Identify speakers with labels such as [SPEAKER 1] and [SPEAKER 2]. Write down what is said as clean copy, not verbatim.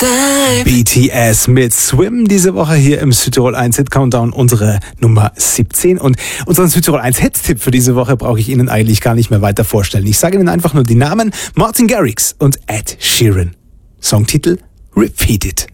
[SPEAKER 1] BTS mit Swim diese Woche hier im Südtirol 1 Hit Countdown, unsere Nummer 17. Und unseren Südtirol 1 Hits-Tipp für diese Woche brauche ich Ihnen eigentlich gar nicht mehr weiter vorstellen. Ich sage Ihnen einfach nur die Namen: Martin Garrix und Ed Sheeran. Songtitel: Repeat It.